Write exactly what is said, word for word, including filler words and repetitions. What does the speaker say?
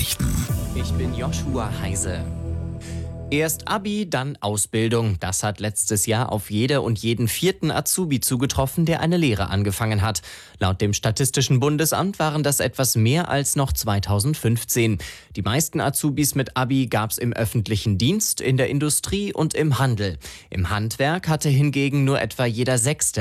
Nachrichten. Ich bin Joshua Heise. Erst Abi, dann Ausbildung. Das hat letztes Jahr auf jede und jeden vierten Azubi zugetroffen, der eine Lehre angefangen hat. Laut dem Statistischen Bundesamt waren das etwas mehr als noch zweitausendfünfzehn. Die meisten Azubis mit Abi gab es im öffentlichen Dienst, in der Industrie und im Handel. Im Handwerk hatte hingegen nur etwa jeder Sechste